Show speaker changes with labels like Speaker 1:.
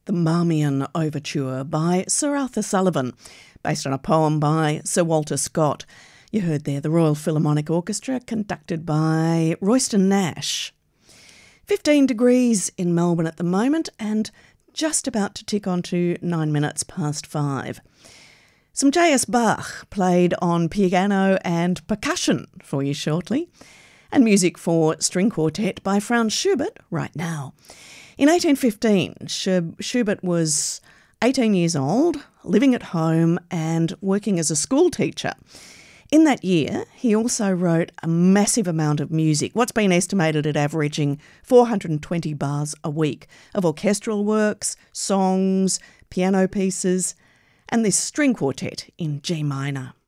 Speaker 1: the Marmion Overture by Sir Arthur Sullivan, based on a poem by Sir Walter Scott. You heard there the Royal Philharmonic Orchestra, conducted by Royston Nash. 15 degrees in Melbourne at the moment, and just about to tick on to 9 minutes past 5. Some J.S. Bach played on piano and percussion for you shortly, and music for string quartet by Franz Schubert right now. In 1815, Schubert was 18 years old, living at home and working as a school teacher. In that year, he also wrote a massive amount of music, what's been estimated at averaging 420 bars a week, of orchestral works, songs, piano pieces, and this string quartet in G minor.